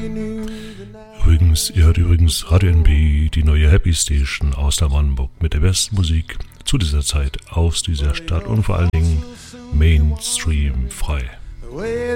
Ihr hört übrigens Radio NB, die neue Happy Station aus der Brandenburg mit der besten Musik zu dieser Zeit aus dieser Stadt und vor allen Dingen Mainstream frei.